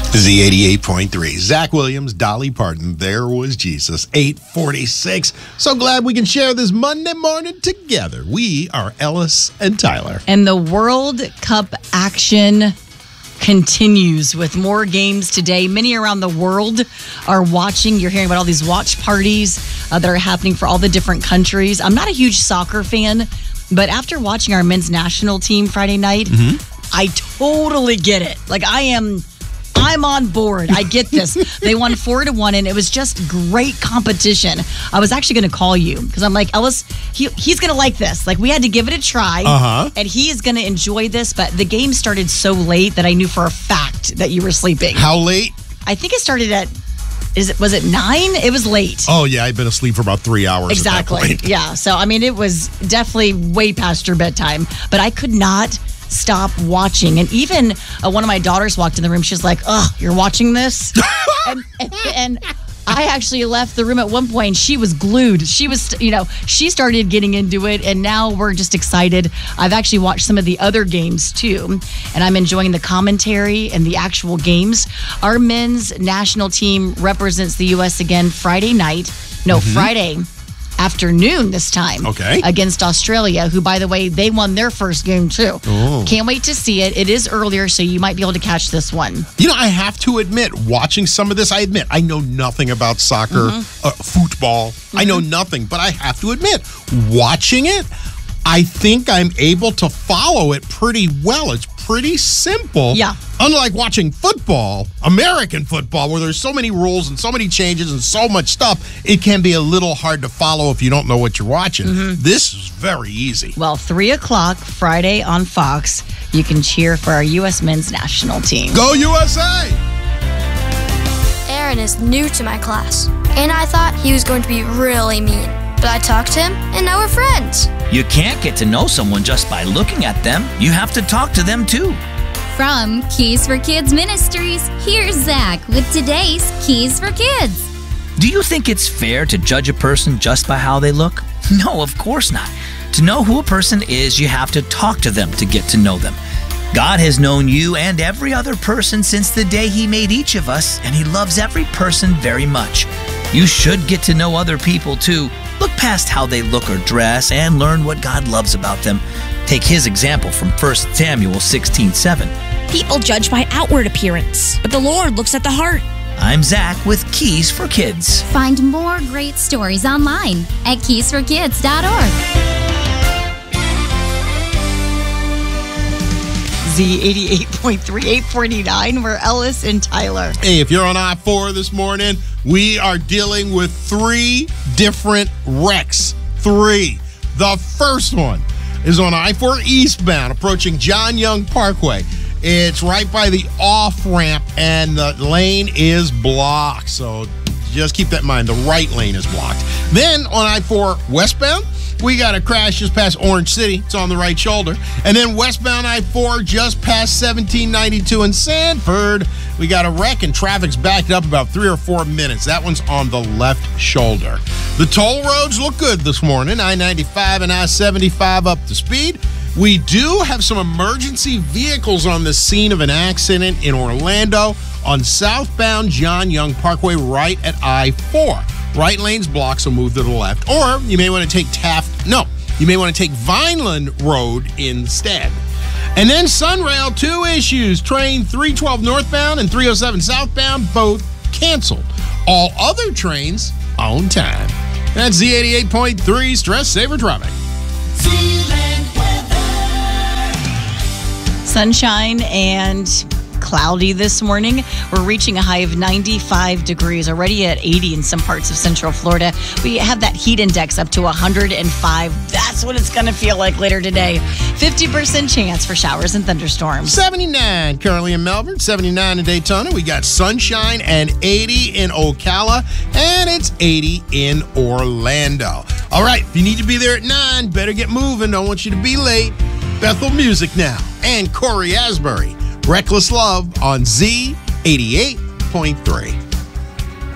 Z88.3. Zach Williams, Dolly Parton, There Was Jesus, 8:46. So glad we can share this Monday morning together. We are Ellis and Tyler. And the World Cup action continues with more games today. Many around the world are watching. You're hearing about all these watch parties that are happening for all the different countries. I'm not a huge soccer fan, but after watching our men's national team Friday night, I totally get it. Like, I'm on board. I get this. They won 4-1, and it was just great competition. I was actually going to call you because I'm like, Ellis, he's going to like this. Like, we had to give it a try, and he is going to enjoy this. But the game started so late that I knew for a fact that you were sleeping. How late? I think it started at, was it 9? It was late. Oh, yeah. I've been asleep for about 3 hours Exactly. at that point. Yeah. So, I mean, it was definitely way past your bedtime. But I could not stop watching. And even one of my daughters walked in the room. She's like, "Oh, you're watching this?" and I actually left the room at one point. She was glued. She was, she started getting into it, and now we're just excited. I've actually watched some of the other games too, and I'm enjoying the commentary and the actual games. Our men's national team represents the U.S. again Friday night. No, Friday afternoon this time. Okay. Against Australia, who, by the way, they won their first game too. Oh. Can't wait to see it. It is earlier, so you might be able to catch this one. I have to admit, watching some of this, I admit, I know nothing about soccer, football. I know nothing, but I have to admit, watching it, I think I'm able to follow it pretty well. It's pretty simple. Yeah. Unlike watching football, American football, where there's so many rules and so many changes and so much stuff, it can be a little hard to follow if you don't know what you're watching. This is very easy. Well, 3 o'clock Friday on Fox, you can cheer for our U.S. men's national team. Go USA! Aaron is new to my class, and I thought he was going to be really mean. But I talked to him, and now we're friends. You can't get to know someone just by looking at them. You have to talk to them too. From Keys for Kids Ministries, here's Zach with today's Keys for Kids. Do you think it's fair to judge a person just by how they look? No, of course not. To know who a person is, you have to talk to them to get to know them. God has known you and every other person since the day He made each of us, and He loves every person very much. You should get to know other people too. Look past how they look or dress and learn what God loves about them. Take His example from 1 Samuel 16:7. People judge by outward appearance, but the Lord looks at the heart. I'm Zach with Keys for Kids. Find more great stories online at keysforkids.org. Z88.3, 849, we're Ellis and Tyler. Hey, if you're on I-4 this morning, we are dealing with 3 different wrecks. 3. The first one is on I-4 eastbound, approaching John Young Parkway. It's right by the off-ramp, and the lane is blocked. So just keep that in mind. The right lane is blocked. Then on I-4 westbound, we got a crash just past Orange City. It's on the right shoulder. And then westbound I-4 just past 1792 in Sanford. We got a wreck and traffic's backed up about 3 or 4 minutes. That one's on the left shoulder. The toll roads look good this morning. I-95 and I-75 up to speed. We do have some emergency vehicles on the scene of an accident in Orlando on southbound John Young Parkway right at I-4. Right lane's blocked, so move to the left. Or you may want to take you may want to take Vineland Road instead. And then Sunrail, 2 issues. Train 312 northbound and 307 southbound, both canceled. All other trains on time. That's Z88.3 Stress Saver Traffic. Sunshine and cloudy this morning. We're reaching a high of 95 degrees, already at 80 in some parts of Central Florida. We have that heat index up to 105. That's what it's going to feel like later today. 50% chance for showers and thunderstorms. 79 currently in Melbourne, 79 in Daytona. We got sunshine and 80 in Ocala, and it's 80 in Orlando. All right, if you need to be there at 9, better get moving. Don't want you to be late. Bethel Music now, and Corey Asbury. Reckless Love on Z88.3.